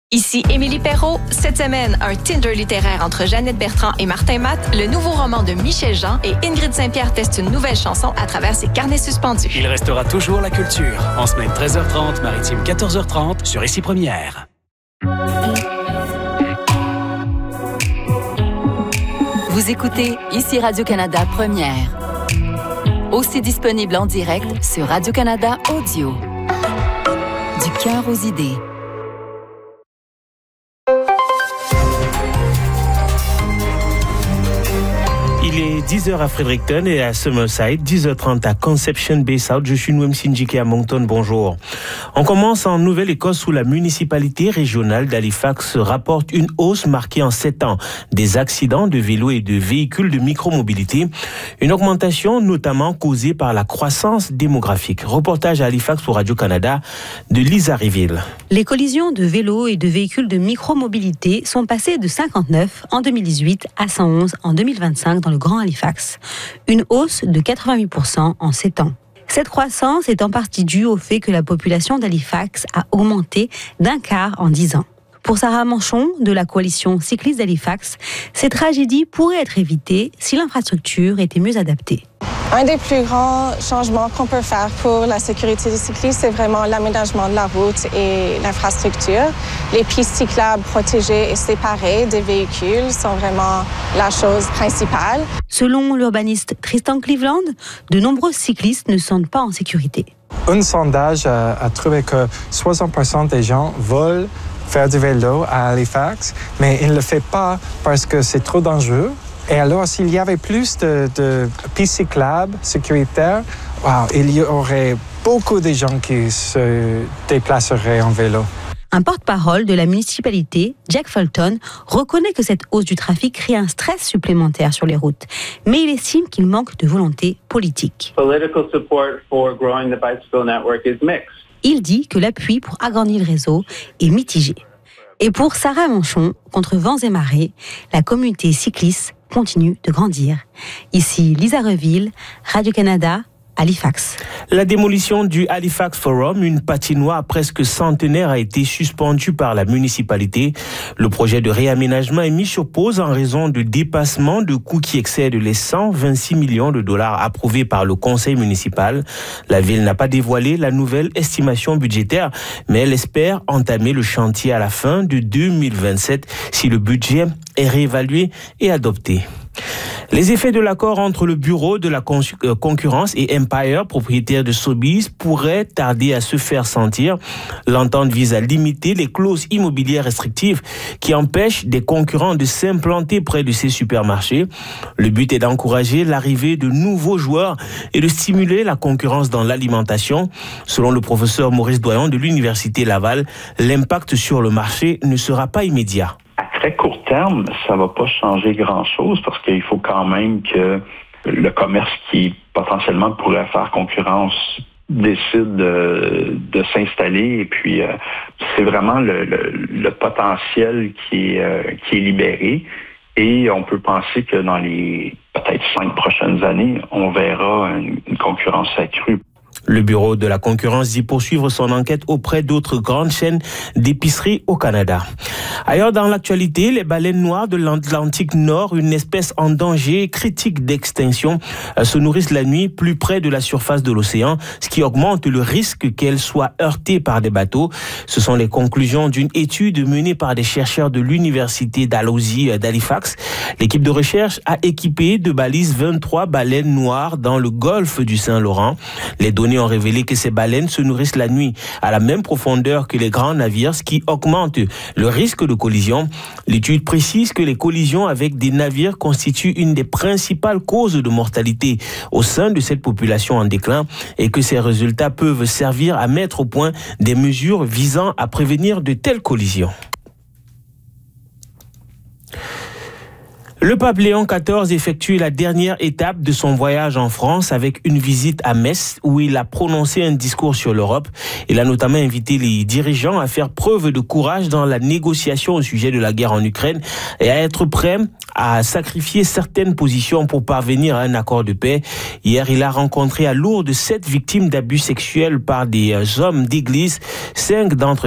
Ici Émilie Perrault. Cette semaine, un Tinder littéraire entre Jeannette Bertrand et Martin Matt, le nouveau roman de Michel Jean et Ingrid Saint-Pierre teste une nouvelle chanson à travers ses carnets suspendus. Il restera toujours la culture. En semaine 13h30, maritime 14h30 sur Ici Première. Vous écoutez Ici Radio-Canada Première. Aussi disponible en direct sur Radio-Canada Audio. Du cœur aux idées. Il est 10h à Fredericton et à Summerside, 10h30 à Conception Bay South. Je suis Noem Sinjike à Moncton, bonjour. On commence en Nouvelle-Écosse où la municipalité régionale d'Halifax rapporte une hausse marquée en 7 ans des accidents de vélos et de véhicules de micromobilité. Une augmentation notamment causée par la croissance démographique. Reportage à Halifax pour Radio-Canada de Lisa Riville. Les collisions de vélos et de véhicules de micromobilité sont passées de 59 en 2018 à 111 en 2025 dans le Grand Halifax, une hausse de 88% en 7 ans. Cette croissance est en partie due au fait que la population d'Halifax a augmenté d'un quart en 10 ans. Pour Sarah Manchon, de la coalition cycliste d'Halifax, ces tragédies pourraient être évitées si l'infrastructure était mieux adaptée. Un des plus grands changements qu'on peut faire pour la sécurité des cyclistes, c'est vraiment l'aménagement de la route et l'infrastructure. Les pistes cyclables protégées et séparées des véhicules sont vraiment la chose principale. Selon l'urbaniste Tristan Cleveland, de nombreux cyclistes ne se sentent pas en sécurité. Un sondage a trouvé que 60% des gens veulent faire du vélo à Halifax, mais ils ne le font pas parce que c'est trop dangereux. Et alors, s'il y avait plus de pistes cyclables sécuritaires, il y aurait beaucoup de gens qui se déplaceraient en vélo. Un porte-parole de la municipalité, Jack Fulton, reconnaît que cette hausse du trafic crée un stress supplémentaire sur les routes, mais il estime qu'il manque de volonté politique. Il dit que l'appui pour agrandir le réseau est mitigé. Et pour Sarah Manchon, contre vents et marées, la communauté cycliste continue de grandir. Ici Lisa Reville, Radio-Canada, Halifax. La démolition du Halifax Forum, une patinoire presque centenaire, a été suspendue par la municipalité. Le projet de réaménagement est mis sur pause en raison de dépassements de coûts qui excèdent les 126 millions de dollars approuvés par le conseil municipal. La ville n'a pas dévoilé la nouvelle estimation budgétaire, mais elle espère entamer le chantier à la fin de 2027 si le budget est réévalué et adopté. Les effets de l'accord entre le Bureau de la concurrence et Empire, propriétaire de Sobeys, pourraient tarder à se faire sentir. L'entente vise à limiter les clauses immobilières restrictives qui empêchent des concurrents de s'implanter près de ces supermarchés. Le but est d'encourager l'arrivée de nouveaux joueurs et de stimuler la concurrence dans l'alimentation. Selon le professeur Maurice Doyon de l'Université Laval, l'impact sur le marché ne sera pas immédiat. À très court terme, ça ne va pas changer grand-chose parce qu'il faut quand même que le commerce qui potentiellement pourrait faire concurrence décide de s'installer. Et puis, c'est vraiment le potentiel qui est libéré. Et on peut penser que dans les peut-être 5 prochaines années, on verra une concurrence accrue. Le Bureau de la concurrence dit poursuivre son enquête auprès d'autres grandes chaînes d'épicerie au Canada. Ailleurs dans l'actualité, les baleines noires de l'Atlantique Nord, une espèce en danger critique d'extinction, se nourrissent la nuit plus près de la surface de l'océan, ce qui augmente le risque qu'elles soient heurtées par des bateaux. Ce sont les conclusions d'une étude menée par des chercheurs de l'Université Dalhousie d'Halifax. L'équipe de recherche a équipé de balises 23 baleines noires dans le golfe du Saint-Laurent. Les données ont révélé que ces baleines se nourrissent la nuit à la même profondeur que les grands navires, ce qui augmente le risque de collision. L'étude précise que les collisions avec des navires constituent une des principales causes de mortalité au sein de cette population en déclin et que ces résultats peuvent servir à mettre au point des mesures visant à prévenir de telles collisions. Le pape Léon XIV effectue la dernière étape de son voyage en France avec une visite à Metz où il a prononcé un discours sur l'Europe. Il a notamment invité les dirigeants à faire preuve de courage dans la négociation au sujet de la guerre en Ukraine et à être prêts à sacrifier certaines positions pour parvenir à un accord de paix. Hier, il a rencontré à Lourdes 7 victimes d'abus sexuels par des hommes d'église. 5 d'entre